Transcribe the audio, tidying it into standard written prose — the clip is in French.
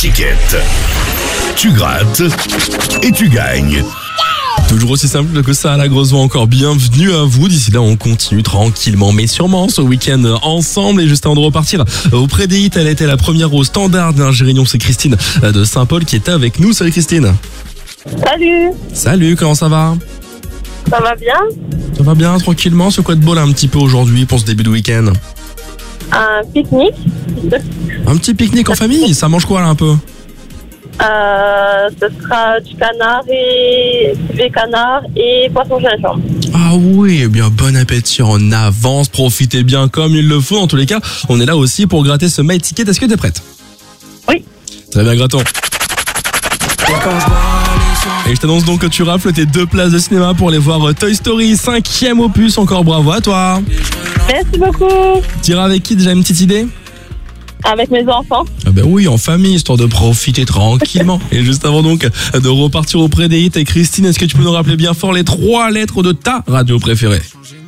étiquette. Tu grattes et tu gagnes. Toujours aussi simple que ça à la grosse voix, encore bienvenue à vous. D'ici là, on continue tranquillement mais sûrement ce week-end ensemble. Et juste avant de repartir auprès des hits, elle était la première au standard d'un Gérignon. C'est Christine de Saint-Paul qui était avec nous. Salut Christine. Salut, Salut, comment ça va? ça va bien? Ça va bien, tranquillement. C'est quoi de beau là un petit peu aujourd'hui pour ce début de week-end? Un pique-nique. Un petit pique-nique en famille, ça mange quoi là un peu? Ce sera du canard et filet canard et poisson gingembre. Ah oui, eh bien bon appétit en avance, profitez bien comme il le faut. En tous les cas, on est là aussi pour gratter ce My Ticket. Est-ce que t'es prête? Oui. Très bien, grattons. Et je t'annonce donc que tu rafles tes 2 places de cinéma pour aller voir Toy Story 5e opus. Encore bravo à toi. Merci beaucoup. T'iras avec qui, déjà une petite idée? Avec mes enfants. Ah ben oui, en famille, histoire de profiter tranquillement. Et juste avant donc de repartir auprès des hits, et Christine, est-ce que tu peux nous rappeler bien fort les 3 lettres de ta radio préférée?